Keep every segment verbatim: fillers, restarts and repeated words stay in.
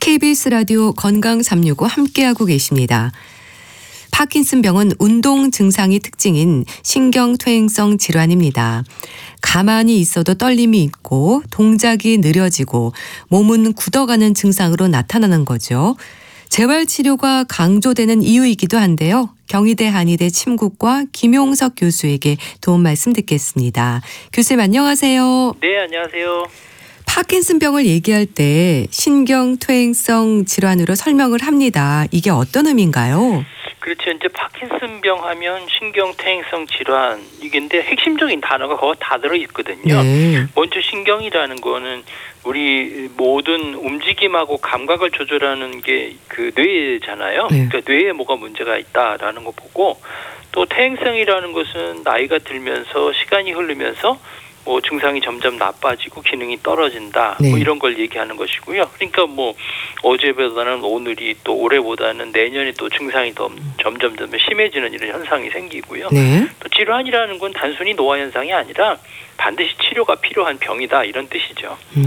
케이비에스 라디오 건강 삼육오 함께하고 계십니다. 파킨슨병은 운동 증상이 특징인 신경퇴행성 질환입니다. 가만히 있어도 떨림이 있고 동작이 느려지고 몸은 굳어가는 증상으로 나타나는 거죠. 재활치료가 강조되는 이유이기도 한데요. 경희대 한의대 침구과 김용석 교수에게 도움 말씀 듣겠습니다. 교수님 안녕하세요. 네, 안녕하세요. 파킨슨병을 얘기할 때 신경퇴행성 질환으로 설명을 합니다. 이게 어떤 의미인가요? 그렇죠. 이제 파킨슨병 하면 신경퇴행성 질환 이게인데 핵심적인 단어가 거기 다 들어 있거든요. 네. 먼저 신경이라는 거는 우리 모든 움직임하고 감각을 조절하는 게 그 뇌잖아요. 네. 그러니까 뇌에 뭐가 문제가 있다라는 거 보고, 또 퇴행성이라는 것은 나이가 들면서 시간이 흐르면서 뭐 증상이 점점 나빠지고 기능이 떨어진다. 네. 뭐 이런 걸 얘기하는 것이고요. 그러니까 뭐 어제보다는 오늘이 또 올해보다는 내년이 또 증상이 더 점점 더 심해지는 이런 현상이 생기고요. 네. 또 질환이라는 건 단순히 노화 현상이 아니라 반드시 치료가 필요한 병이다 이런 뜻이죠. 음.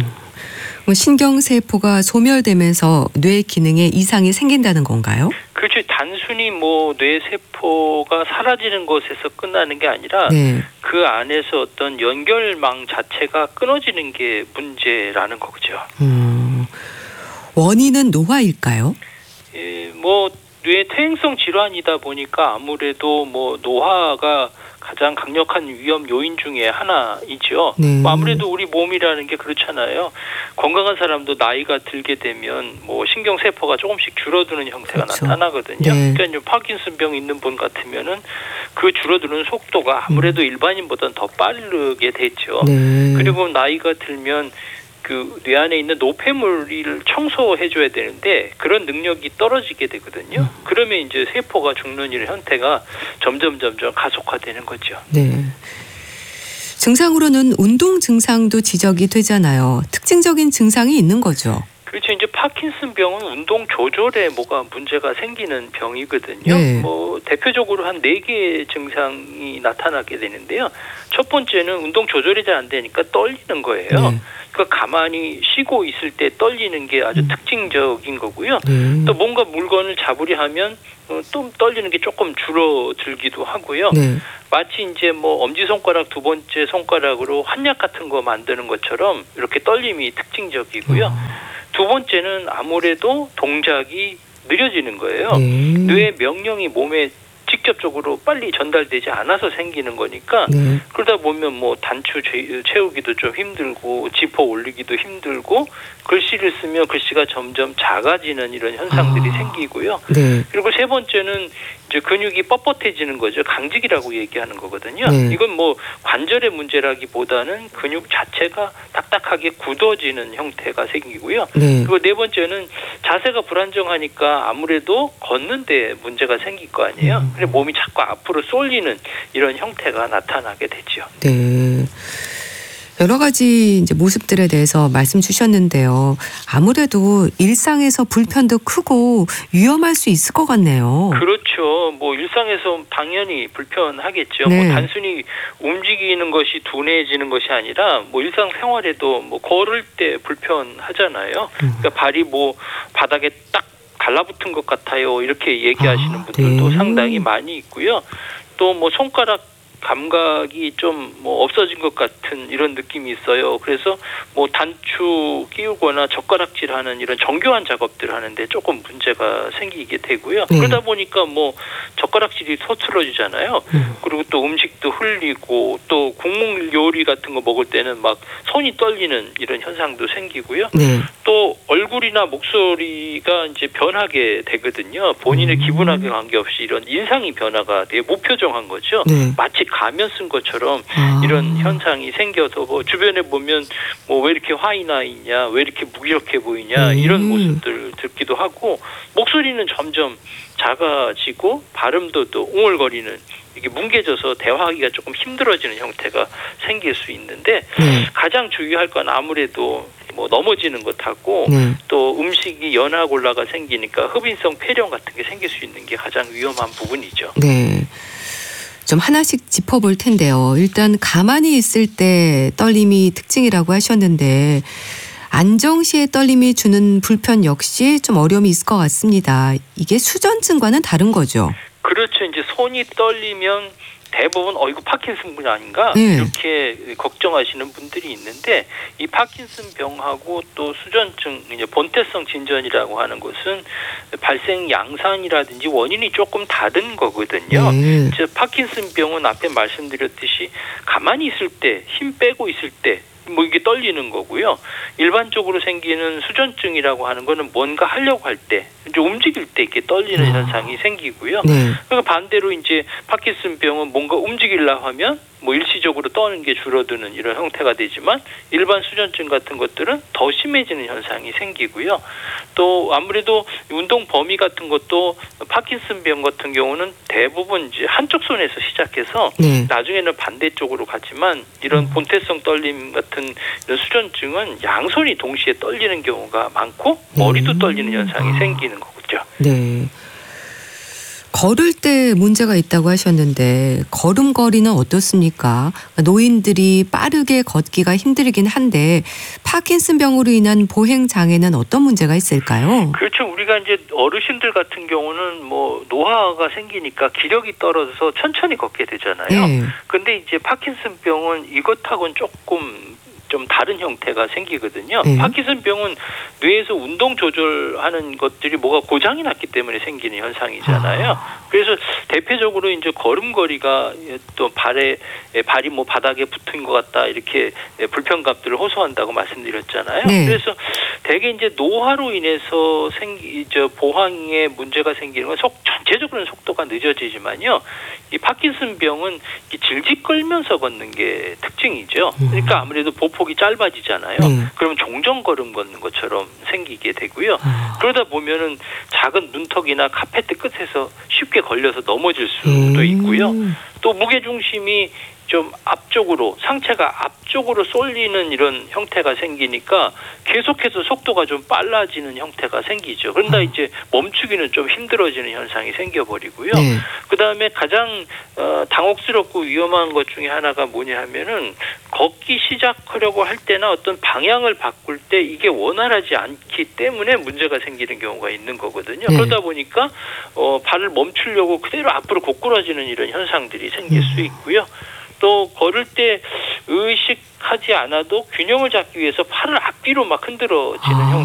신경세포가 소멸되면서 뇌 기능에 이상이 생긴다는 건가요? 그렇죠. 단순히 뭐 뇌세포가 사라지는 것에서 끝나는 게 아니라 네. 그 안에서 어떤 연결망 자체가 끊어지는 게 문제라는 거죠. 음. 원인은 노화일까요? 예, 뭐 뇌퇴행성 질환이다 보니까 아무래도 뭐 노화가 가장 강력한 위험 요인 중에 하나이죠. 네. 뭐 아무래도 우리 몸이라는 게 그렇잖아요. 건강한 사람도 나이가 들게 되면 뭐 신경세포가 조금씩 줄어드는 형태가 그렇죠. 나타나거든요. 네. 그러니까 이제 파킨슨병 있는 분 같으면은 그 줄어드는 속도가 아무래도 음. 일반인보다는 더 빠르게 되죠. 네. 그리고 나이가 들면 그 뇌 안에 있는 노폐물을 청소해줘야 되는데 그런 능력이 떨어지게 되거든요. 음. 그러면 이제 세포가 죽는 이런 형태가 점점 점점 가속화되는 거죠. 네. 증상으로는 운동 증상도 지적이 되잖아요. 특징적인 증상이 있는 거죠. 그렇죠. 이제 파킨슨병은 운동 조절에 뭐가 문제가 생기는 병이거든요. 네. 뭐 대표적으로 한 네 개의 증상이 나타나게 되는데요. 첫 번째는 운동 조절이 잘 안 되니까 떨리는 거예요. 네. 그러니까 가만히 쉬고 있을 때 떨리는 게 아주 음. 특징적인 거고요. 네. 또 뭔가 물건을 잡으려 하면 또 떨리는 게 조금 줄어들기도 하고요. 네. 마치 이제 뭐 엄지손가락 두 번째 손가락으로 한약 같은 거 만드는 것처럼 이렇게 떨림이 특징적이고요. 음. 두 번째는 아무래도 동작이 느려지는 거예요. 네. 뇌의 명령이 몸에 직접적으로 빨리 전달되지 않아서 생기는 거니까 네. 그러다 보면 뭐 단추 채우기도 좀 힘들고 짚어 올리기도 힘들고 글씨를 쓰면 글씨가 점점 작아지는 이런 현상들이 아. 생기고요. 네. 그리고 세 번째는 이제 근육이 뻣뻣해지는 거죠. 강직이라고 얘기하는 거거든요. 네. 이건 뭐 관절의 문제라기보다는 근육 자체가 딱딱하게 굳어지는 형태가 생기고요. 네. 그리고 네 번째는 자세가 불안정하니까 아무래도 걷는데 문제가 생길 거 아니에요. 음. 그래서 몸이 자꾸 앞으로 쏠리는 이런 형태가 나타나게 되죠. 네. 여러 가지 이제 모습들에 대해서 말씀 주셨는데요. 아무래도 일상에서 불편도 크고 위험할 수 있을 것 같네요. 그렇죠. 뭐 일상에서 당연히 불편하겠죠. 네. 뭐 단순히 움직이는 것이 둔해지는 것이 아니라 뭐 일상생활에도 뭐 걸을 때 불편하잖아요. 음. 그러니까 발이 뭐 바닥에 딱 달라붙은 것 같아요. 이렇게 얘기하시는 아, 분들도 네. 상당히 많이 있고요. 또 뭐 손가락 감각이 좀 뭐 없어진 것 같은 이런 느낌이 있어요. 그래서 뭐 단추 끼우거나 젓가락질하는 이런 정교한 작업들 하는데 조금 문제가 생기게 되고요. 네. 그러다 보니까 뭐 젓가락질이 서툴러지잖아요. 음. 그리고 또 음식도 흘리고 또 국물 요리 같은 거 먹을 때는 막 손이 떨리는 이런 현상도 생기고요. 네. 또 얼굴이나 목소리가 이제 변하게 되거든요. 본인의 음. 기분하고 관계없이 이런 인상이 변화가 되게 무표정한 거죠. 네. 마치 가면 쓴 것처럼 아. 이런 현상이 생겨서 뭐 주변에 보면 뭐 왜 이렇게 화이 나 있냐, 왜 이렇게 무기력해 보이냐 음. 이런 모습들 듣기도 하고 목소리는 점점 작아지고 발음도 또 웅얼거리는 이게 뭉개져서 대화하기가 조금 힘들어지는 형태가 생길 수 있는데 네. 가장 주의할 건 아무래도 뭐 넘어지는 것하고 네. 또 음식이 연화골라가 생기니까 흡인성 폐렴 같은 게 생길 수 있는 게 가장 위험한 부분이죠. 네. 좀 하나씩 짚어볼 텐데요. 일단 가만히 있을 때 떨림이 특징이라고 하셨는데 안정시에 떨림이 주는 불편 역시 좀 어려움이 있을 것 같습니다. 이게 수전증과는 다른 거죠. 그렇죠. 이제 손이 떨리면 대부분 어 이거 파킨슨병 아닌가 네. 이렇게 걱정하시는 분들이 있는데 이 파킨슨병하고 또 수전증 이제 본태성 진전이라고 하는 것은 발생 양상이라든지 원인이 조금 다른 거거든요. 네. 즉 파킨슨병은 앞에 말씀드렸듯이 가만히 있을 때, 힘 빼고 있을 때 뭐 이게 떨리는 거고요. 일반적으로 생기는 수전증이라고 하는 거는 뭔가 하려고 할 때, 이제 움직일 때 이렇게 떨리는 아. 현상이 생기고요. 네. 그리고 반대로 이제 파킨슨병은 뭔가 움직이려고 하면 뭐 일시적으로 떠는 게 줄어드는 이런 형태가 되지만 일반 수전증 같은 것들은 더 심해지는 현상이 생기고요. 또 아무래도 운동 범위 같은 것도 파킨슨병 같은 경우는 대부분 이제 한쪽 손에서 시작해서 네. 나중에는 반대쪽으로 가지만 이런 본태성 떨림 같은 이런 수전증은 양손이 동시에 떨리는 경우가 많고 머리도 음. 떨리는 현상이 아. 생기는 거죠. 네. 걸을 때 문제가 있다고 하셨는데 걸음걸이는 어떻습니까? 노인들이 빠르게 걷기가 힘들긴 한데 파킨슨병으로 인한 보행 장애는 어떤 문제가 있을까요? 그렇죠. 우리가 이제 어르신들 같은 경우는 뭐 노화가 생기니까 기력이 떨어져서 천천히 걷게 되잖아요. 네. 근데 이제 파킨슨병은 이것하고는 조금 좀 다른 형태가 생기거든요. 네. 파킨슨병은 뇌에서 운동 조절하는 것들이 뭐가 고장이 났기 때문에 생기는 현상이잖아요. 아. 그래서 대표적으로 이제 걸음걸이가 또 발에 발이 뭐 바닥에 붙은 것 같다 이렇게 불편감들을 호소한다고 말씀드렸잖아요. 네. 그래서 대개 이제 노화로 인해서 생기 저 보행에 문제가 생기는 건 속, 전체적으로는 속도가 늦어지지만요. 이 파킨슨병은 이 질질 끌면서 걷는 게 특징이죠. 그러니까 아무래도 보폭이 짧아지잖아요. 네. 그러면 종종 걸음 걷는 것처럼 생기게 되고요. 아. 그러다 보면은 작은 문턱이나 카페트 끝에서 쉽게 걸려서 넘어질 수도 음. 있고요. 또 무게 중심이 좀 앞쪽으로 상체가 앞쪽으로 쏠리는 이런 형태가 생기니까 계속해서 속도가 좀 빨라지는 형태가 생기죠. 그런다 이제 멈추기는 좀 힘들어지는 현상이 생겨버리고요. 네. 그다음에 가장 어, 당혹스럽고 위험한 것 중에 하나가 뭐냐 하면은 걷기 시작하려고 할 때나 어떤 방향을 바꿀 때 이게 원활하지 않기 때문에 문제가 생기는 경우가 있는 거거든요. 네. 그러다 보니까 어, 발을 멈추려고 그대로 앞으로 고꾸라지는 이런 현상들이 생길 수 있고요. 또 걸을 때 의식하지 않아도 균형을 잡기 위해서 팔을 앞뒤로 막 흔들어지는 아. 형